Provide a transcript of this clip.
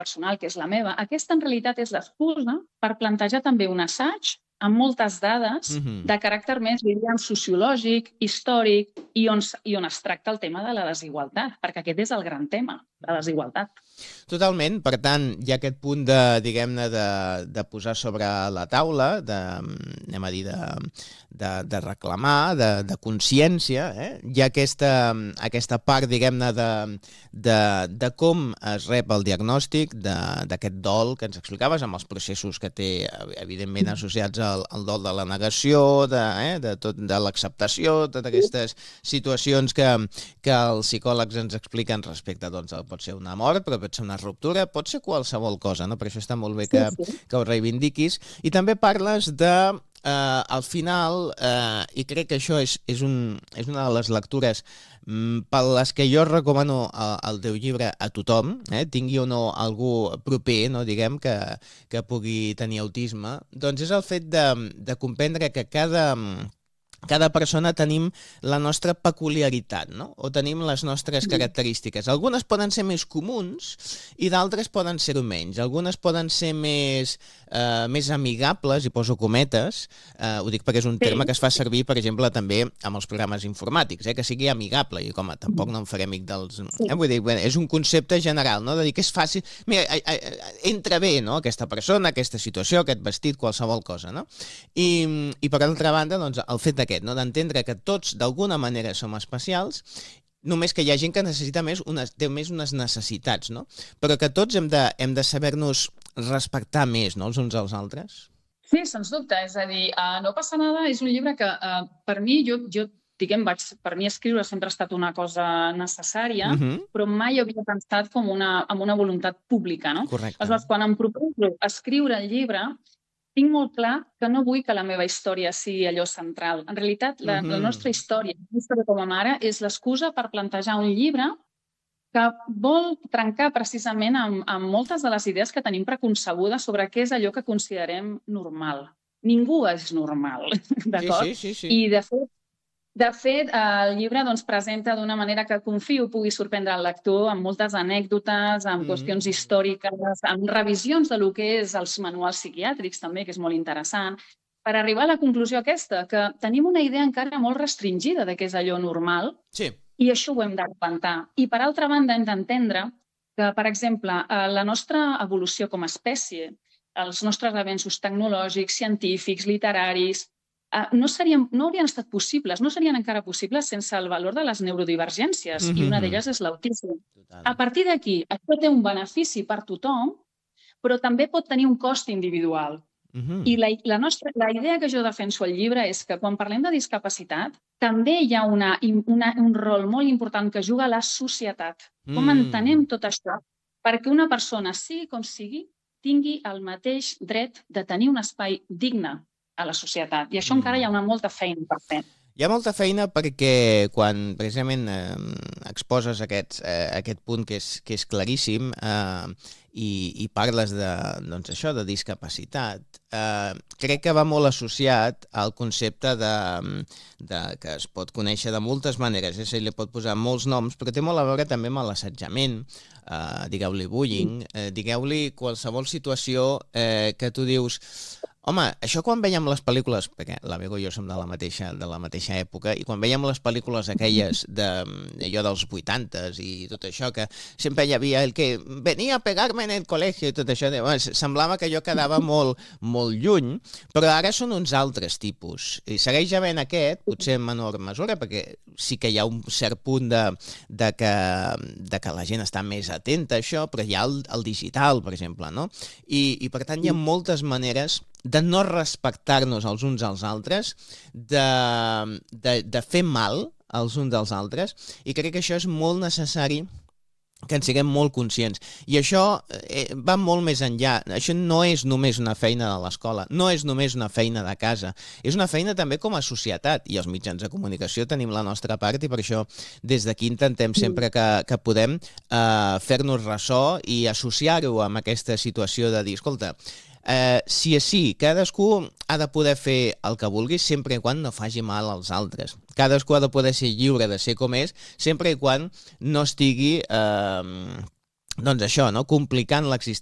personal, que és la meva, aquesta en realitat és l'excusa per plantejar també un assaig amb moltes dades de caràcter més, diríem, sociològic, històric, i on es tracta el tema de la desigualtat, perquè aquest és el gran tema, la desigualtat. Totalment, per tant, hi ha aquest punt de, diguem-ne, de posar sobre la taula, anem a dir, de reclamar, de consciència, hi ha aquesta part, diguem-ne, de com es rep el diagnòstic d'aquest dol que ens explicaves, amb els processos que té, evidentment, associats al dol de la negació, de l'acceptació, totes aquestes situacions que els psicòlegs ens expliquen respecte, doncs, pot ser una mort, però pot ser una ruptura, pot ser qualsevol cosa, no? Per això està molt bé que ho reivindiquis. I també parles de, al final, i crec que això és una de les lectures per les que jo recomano el teu llibre a tothom, tingui o no algú proper, no, diguem, que pugui tenir autisme, doncs és el fet de comprendre que cada persona tenim la nostra peculiaritat, no? O tenim les nostres característiques. Algunes poden ser més comuns i d'altres poden ser-ho menys. Algunes poden ser més amigables, i poso cometes, ho dic perquè és un terme que es fa servir, per exemple, també amb els programes informàtics, que sigui amigable, i com tampoc no em faré amic dels... Vull dir, és un concepte general, no? De dir que és fàcil... Mira, entra bé, no?, aquesta persona, aquesta situació, aquest vestit, qualsevol cosa, no? I per altra banda, doncs, el fet no? D'entendre que tots d'alguna manera som especials, només que hi ha gent que necessita té més unes necessitats, no? Però que tots hem de saber-nos respectar més, no?, els uns als altres. Sí, sens dubte. És a dir, No passa nada és un llibre que per mi, per mi escriure sempre ha estat una cosa necessària, però mai havia pensat com amb una voluntat pública, no? Correcte. Aleshores, quan em proposo escriure el llibre, tinc molt clar que no vull que la meva història sigui allò central. En realitat, la nostra història com a mare, és l'excusa per plantejar un llibre que vol trencar precisament amb moltes de les idees que tenim preconcebudes sobre què és allò que considerem normal. Ningú és normal, d'acord? Sí. I, de fet, el llibre presenta d'una manera que confio pugui sorprendre el lector, amb moltes anècdotes, amb qüestions històriques, amb revisions de lo que és els manuals psiquiàtrics també, que és molt interessant, per arribar a la conclusió aquesta, que tenim una idea encara molt restringida de què és allò normal, i això ho hem d'aguantar. I, per altra banda, hem d'entendre que, per exemple, la nostra evolució com a espècie, els nostres avenços tecnològics, científics, literaris, no haurien estat possibles, no serien encara possibles sense el valor de les neurodivergències, i una d'elles és l'autisme. A partir d'aquí, això té un benefici per tothom, però també pot tenir un cost individual. I la idea que jo defenso al llibre és que quan parlem de discapacitat també hi ha un rol molt important que juga la societat. Com entenem tot això? Perquè una persona, sigui com sigui, tingui el mateix dret de tenir un espai digne a la societat. I això encara hi ha molta feina per fer. Hi ha molta feina perquè quan precisament exposes aquest punt que és claríssim i parles de discapacitat, crec que va molt associat al concepte que es pot conèixer de moltes maneres, se li pot posar molts noms, però té molt a veure també amb l'assetjament, digueu-li bullying, digueu-li qualsevol situació que tu dius... Home, això quan veiem les pel·lícules, perquè la Bego i jo som de la mateixa època, i quan veiem les pel·lícules aquelles d'allò dels 80s i tot això, que sempre hi havia el que venia a pegar-me en el col·legi i tot això, semblava que jo quedava molt, molt lluny, però ara són uns altres tipus. I segueix havent aquest, potser en menor mesura, perquè sí que hi ha un cert punt de que la gent està més atenta a això, però hi ha el digital, per exemple, no? I per tant hi ha moltes maneres de no respectar-nos els uns als altres, de fer mal als uns als altres, i crec que això és molt necessari que en siguem molt conscients. I això va molt més enllà. Això no és només una feina de l'escola, no és només una feina de casa, és una feina també com a societat, i els mitjans de comunicació tenim la nostra part, i per això des d'aquí intentem sempre que podem fer-nos ressò i associar-ho amb aquesta situació de dir, escolta, sí, cadascú ha de poder fer el que vulgui sempre i quan no faci mal als altres. Cadascú ha de poder ser lliure de ser com és sempre i quan no estigui doncs això, no? Complicant l'existència